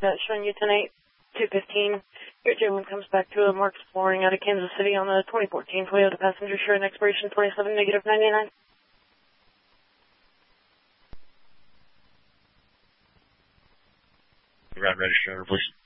That's showing you tonight, 2:15. Your gentleman comes back to a Mark's Flooring out of Kansas City on the 2014 Toyota Passenger, showing expiration 27-99. Ground register, please.